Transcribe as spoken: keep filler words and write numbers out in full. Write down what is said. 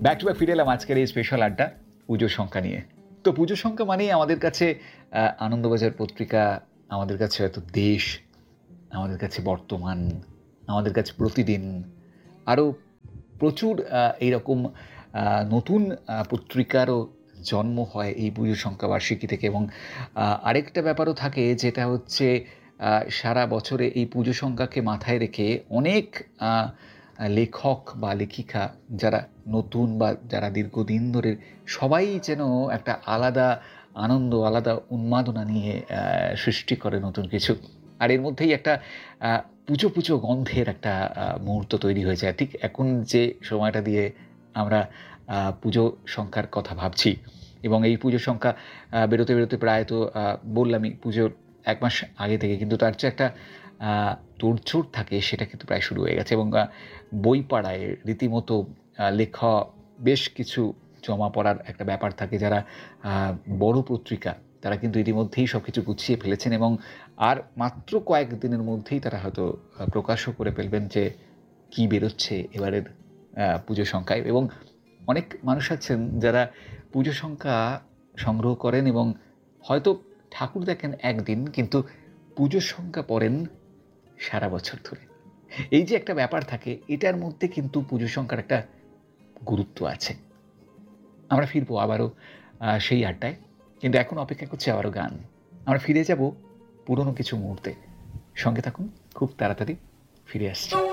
Back to back ফিরে এলাম আজকের এই স্পেশাল আড্ডা পুজোর সংখ্যা নিয়ে। তো পুজোর সংখ্যা মানেই আমাদের কাছে আহ, আনন্দবাজার পত্রিকা, আমাদের কাছে হয়তো দেশ, আমাদের কাছে বর্তমান, আমাদের কাছে প্রতিদিন, আরও প্রচুর আহ, এইরকম আহ, নতুন আহ, পত্রিকারও জন্ম হয় এই পুজোর সংখ্যা বার্ষিকী থেকে। এবং আহ, আরেকটা ব্যাপারও থাকে, যেটা হচ্ছে আহ, সারা বছরে এই পুজো সংখ্যাকে মাথায় রেখে অনেক আহ, লেখক বা লেখিকা যারা নতুন বা যারা দীর্ঘদিন ধরে, সবাই যেন একটা আলাদা আনন্দ, আলাদা উন্মাদনা নিয়ে আহ, সৃষ্টি করে নতুন কিছু। আর এর মধ্যেই একটা আহ, পুজো পুজো গন্ধের একটা আহ, মুহূর্ত তৈরি হয়ে যায়। ঠিক এখন যে সময়টা দিয়ে আমরা আহ, পুজো সংখ্যার কথা ভাবছি, এবং এই পুজো সংখ্যা আহ, বেরোতে বেরোতে প্রায় তো আহ, বললামই পুজোর এক মাস আগে থেকে, কিন্তু তার যে একটা আহ, তোড়জোড় থাকে সেটা কিন্তু প্রায় শুরু হয়ে গেছে। এবং আহ, বই পাড়ায় রীতিমতো আহ, লেখা বেশ কিছু জমা পড়ার একটা ব্যাপার থাকে। যারা আহ, বড় পত্রিকা, তারা কিন্তু ইতিমধ্যেই সব কিছু গুছিয়ে ফেলেছেন, এবং আর মাত্র কয়েক দিনের মধ্যেই তারা হয়তো আহ, প্রকাশও করে ফেলবেন যে কী বেরোচ্ছে এবারের আহ, পুজো সংখ্যায়। এবং অনেক মানুষ আছেন যারা পুজো সংখ্যা সংগ্রহ করেন এবং হয়তো ঠাকুর দেখেন একদিন, কিন্তু পুজোর সংখ্যা পড়েন সারা বছর ধরে। এই যে একটা ব্যাপার থাকে, এটার মধ্যে কিন্তু পুজো সংখ্যার একটা গুরুত্ব আছে। আমরা ফিরবো আবারও আহ, সেই আড্ডায়, কিন্তু এখন অপেক্ষা করছে আবারও গান। আমরা ফিরে যাব পুরনো কিছু মুহূর্তে। সঙ্গে থাকুন, খুব তাড়াতাড়ি ফিরে আসছি।